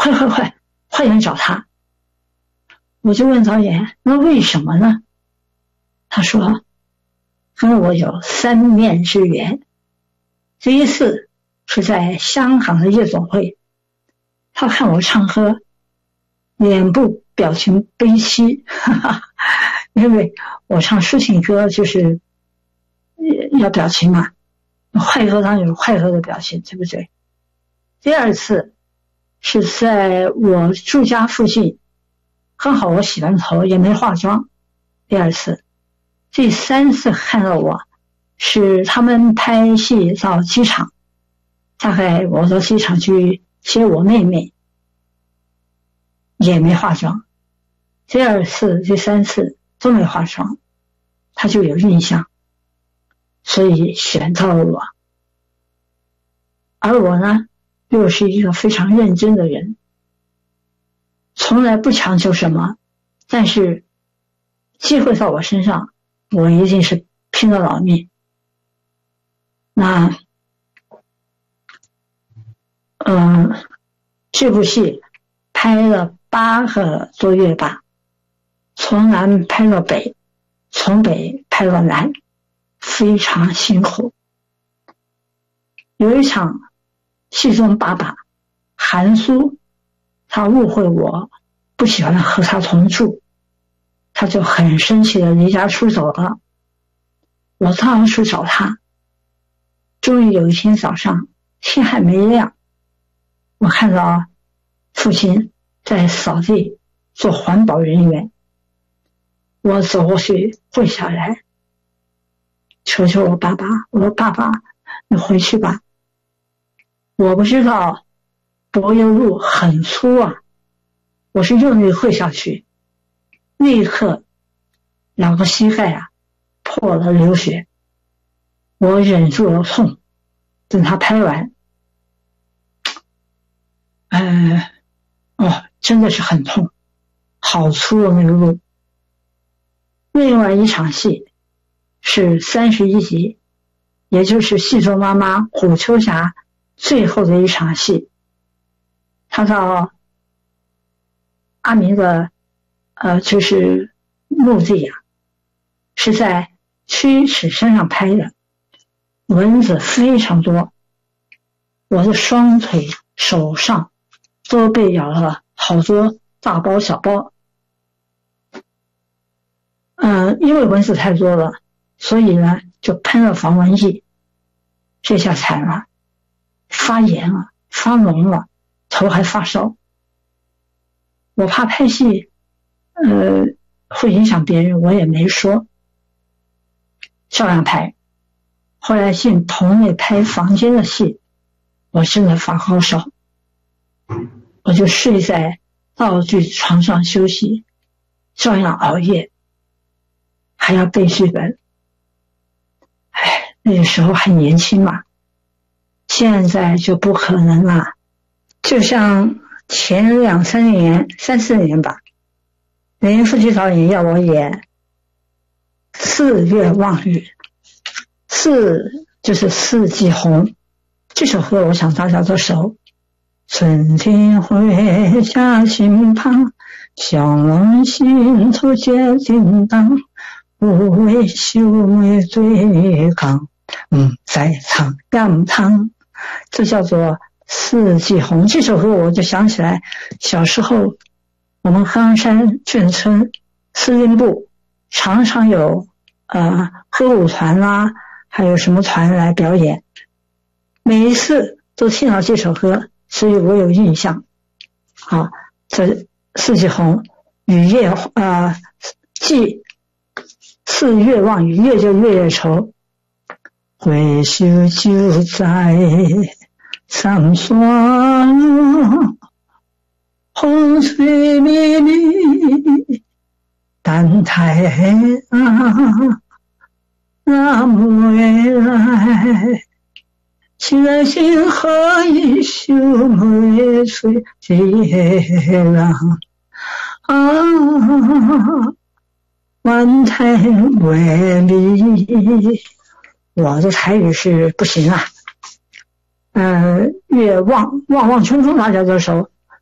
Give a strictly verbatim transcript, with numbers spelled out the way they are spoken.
快快快，快点找他。我就问导演，那为什么呢？他说，跟我有三面之缘。第一次是在香港的夜总会，他看我唱歌，脸部表情悲戚，哈哈，因为我唱抒情歌就是要表情嘛，快歌当然有快歌的表情，对不对？第二次是在我住家附近，刚好我洗完头也没化妆。第二次，第三次看到我是他们拍戏到机场，大概我到机场去接我妹妹，也没化妆。第二次、第三次都没化妆，他就有印象，所以选到了我。而我呢，又是一个非常认真的人，从来不强求什么，但是机会到我身上，我一定是拼了老命。那，嗯，这部戏拍了八个多月吧，从南拍到北，从北拍到南，非常辛苦。有一场戏中爸爸韩苏，他误会我不喜欢和他同住，他就很生气的离家出走了。我当然去找他，终于有一天早上，天还没亮，我看到父亲在扫地做环保人员，我走过去跪下来，求求我爸爸，我说爸爸，你回去吧。我不知道柏油路很粗啊，我是用力跪下去，立刻两个膝盖啊破了流血，我忍住了痛，等他拍完，呃，哦，真的是很痛，好粗的那个路。另外一场戏是三十一集，也就是戏中妈妈虎秋霞最后的一场戏。他到阿明的呃，就是墓地啊，是在曲尺山上拍的，蚊子非常多，我的双腿手上都被咬了好多大包小包。嗯，因为蚊子太多了，所以呢就喷了防蚊液，这下惨了，发炎了，发脓了，头还发烧。我怕拍戏呃会影响别人，我也没说，照样拍。后来进棚内拍房间的戏，我真的发高烧，我就睡在道具床上休息，照样熬夜，还要背剧本。哎，那个时候还年轻嘛，现在就不可能了。就像前两三年、三四年吧，林富基导演要我演《四月望雨》，四就是四季红，这首歌我想大家都熟。春天回家心旁，向往心头结叮当，无为修为对你讲，嗯，在唱干汤，这叫做四季红。这首歌我就想起来，小时候我们冈山眷村司令部常常有呃歌舞团啦、啊，还有什么团来表演，每一次都听到这首歌，所以我有印象。好，这四季红，雨夜呃季四月望雨，月就月月愁，回首就在长霜，红水迷离，淡太啊，那么未来，情人心何以休梅吹接浪啊，万太为离。我的台语是不行啊。呃，月望望望春风大家都熟，